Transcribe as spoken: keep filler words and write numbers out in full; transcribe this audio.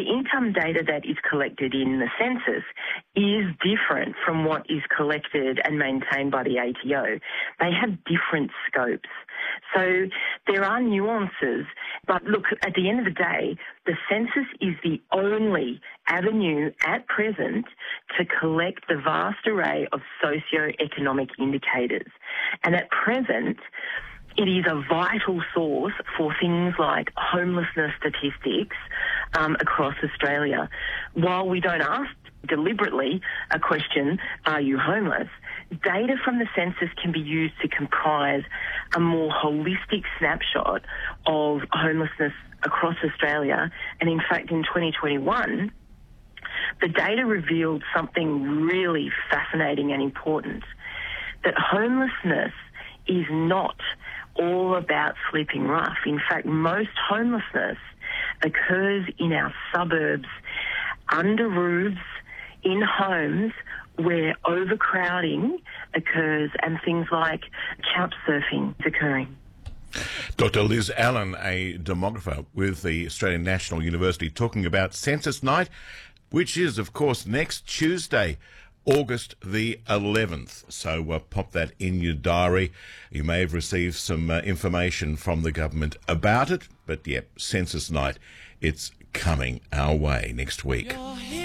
the income data that is collected in the census is different from what is collected and maintained by the A T O. They have different scopes. So there are nuances, but look, at the end of the day, the census is the only avenue at present to collect the vast array of socio-economic indicators. And at present, it is a vital source for things like homelessness statistics um, across Australia. While we don't ask deliberately a question, are you homeless? Data from the census can be used to comprise a more holistic snapshot of homelessness across Australia. And in fact, in twenty twenty-one, the data revealed something really fascinating and important, that homelessness is not all about sleeping rough. In fact, most homelessness occurs in our suburbs, under roofs, in homes where overcrowding occurs and things like couch surfing is occurring. Doctor Liz Allen, a demographer with the Australian National University, talking about Census Night, which is, of course, next Tuesday, August the eleventh. So uh, pop that in your diary. You may have received some uh, information from the government about it, but yeah, Census Night, it's coming our way next week.